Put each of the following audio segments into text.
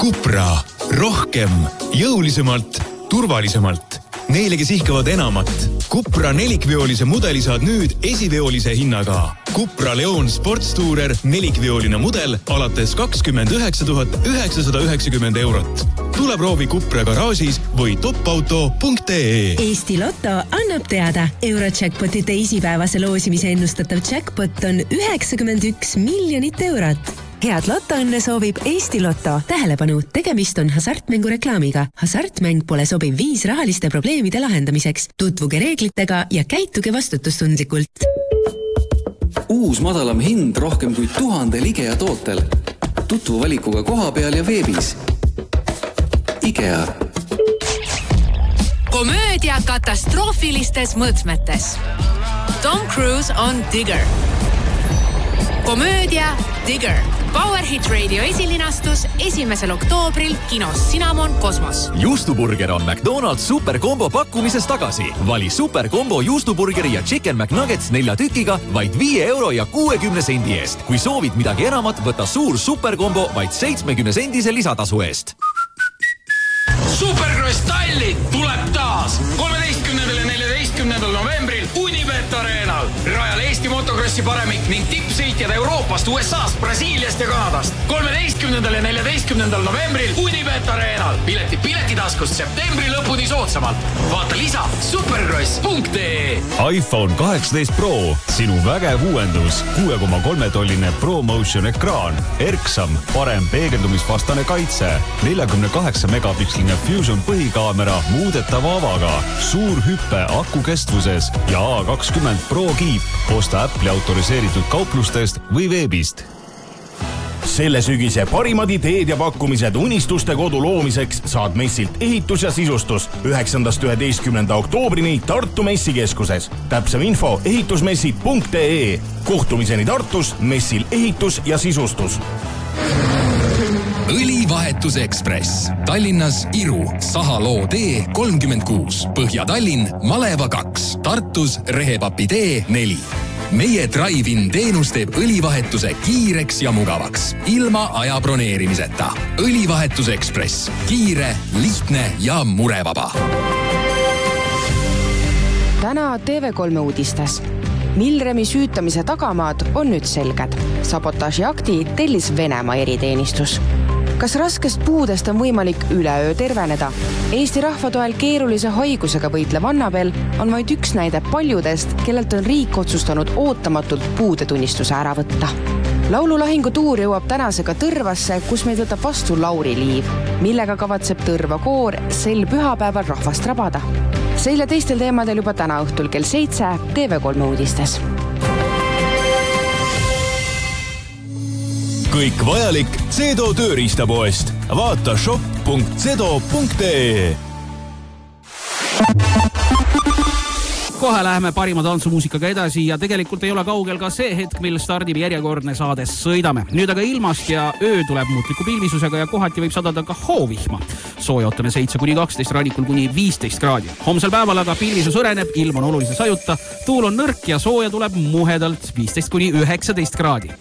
Cupra. Rohkem, jõulisemalt, turvalisemalt. Neile, kes ihkavad enamat. Cupra nelikveolise mudeli saad nüüd esiveolise hinnaga. Cupra Leon Sportstourer nelikveoline mudel alates 29 990 eurot. Tule proovi Cupra garaažis või topauto.ee. Eesti Lotto annab teada. Eurojackpoti teisipäevase loosimise ennustatav jackpot on 91 miljonit eurot. Head lotoõnne soovib Eesti Lotto. Tähelepanu, tegemist on hasartmängu reklaamiga. Hasartmäng pole sobiv viis rahaliste probleemide lahendamiseks. Tutvuge reeglitega ja käituge vastutustundlikult. Uus madalam hind rohkem kui 1000 IKEA tootel. Tutvu valikuga koha peal ja veebis. IKEA. Komöödia katastroofilistes mõõtmetes. Tom Cruise on Digger. Komöödia Digger. Power Hit Radio esilinastus 1. oktoobril kinos Cinnamon Cosmos. Juustuburger on McDonald's superkombo pakkumises tagasi. Vali superkombo juustuburgeri ja Chicken McNuggets 4 tükiga vaid 5 euro ja 60 sendi eest. Kui soovid midagi enamat, võta suur superkombo vaid 70 sendise lisatasu eest. Supercross Tallinn tuleb taas 13. ja 14. novembril Unibet Arenal. Rajal Eesti motokrossi paremik ning tippsõitjad Euroopast, USAst, Brasiiliast ja Kanadast. 13. ja 14. novembril Unibet Arenal. Piletitaskust septembri lõpuni soodsamalt. Vaata lisa supercross.ee. iPhone 18 Pro, sinu vägev uuendus. 6,3-tolline ProMotion ekraan. Erksam, parem peegeldumisvastane kaitse. 48 megapiksline Fusion põhikaamera muudetava avaga. Suur hüppe aku kestvuses ja A20 Pro kiip. Osta Apple'i autoriseeritud kauplustest või veebist. Selle sügise parimad ideed ja pakkumised unistuste kodu loomiseks saad messilt ehitus ja sisustus 9.–11. oktoobrini Tartu messikeskuses. Täpsem info ehitusmessid.ee. Kohtumiseni Tartus, messil ehitus ja sisustus. Õlivahetus Ekspress. Tallinnas Iru, Sahaloo tee 36, Põhja-Tallinn, Maleva 2, Tartus Rehepapi tee 4. Meie Drive-in teenus teeb õlivahetuse kiireks ja mugavaks, ilma aja broneerimiseta. Õlivahetus Ekspress. Kiire, lihtne ja murevaba. Täna TV3 uudistes. Milremi süütamise tagamaad on nüüd selged. Sabotaažiakti tellis Venemaa eriteenistus. Kas raskest puudest on võimalik üleöö terveneda? Eesti rahva toel keerulise haigusega võitlev Annabel on vaid üks näide paljudest, kellelt on riik otsustanud ootamatult puudetunnistuse ära võtta. Laululahingu tuur jõuab tänasega Tõrvasse, kus meid võtab vastu Lauri Liiv, millega kavatseb Tõrva koor sel pühapäeval rahvast rabada. Seil ja teistel teemadel juba täna õhtul kell 7 TV3 uudistes. Kõik vajalik Zedo tööriistapoest. Vaata shop.zedo.ee. Kohe läheme parima tantsumuusikaga edasi ja tegelikult ei ole kaugel ka see hetk, mil stardib järjekordne saade Sõidame. Nüüd aga ilmast ja öö tuleb muutliku pilvisusega ja kohati võib sadada ka hoovihma. Soojaotane 7–12, rannikul kuni 15 kraadi. Homsel päeval aga pilvisus õreneb, ilm on olulise sajuta, tuul on nõrk ja sooja tuleb muhedalt 15–19 kraadi.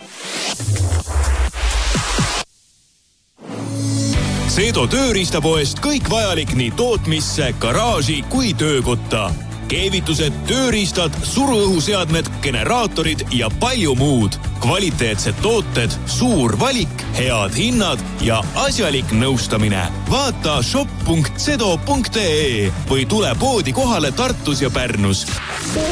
Zedo tööriistapoest kõik vajalik nii tootmisse, garaaži kui töökotta. Keevitused, tööriistad, suruõhuseadmed, generaatorid ja palju muud. Kvaliteetsed tooted, suur valik, head hinnad ja asjalik nõustamine. Vaata shop.zedo.ee või tule poodi kohale Tartus ja Pärnus.